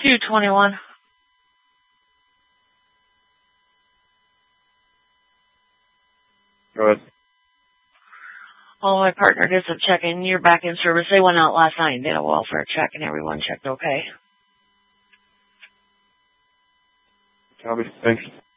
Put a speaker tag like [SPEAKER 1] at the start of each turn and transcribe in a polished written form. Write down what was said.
[SPEAKER 1] 221.
[SPEAKER 2] Go ahead.
[SPEAKER 1] Oh, my partner did some checking. You're back in service. They went out last night and did a welfare check, and everyone checked okay.
[SPEAKER 2] Copy. Thanks.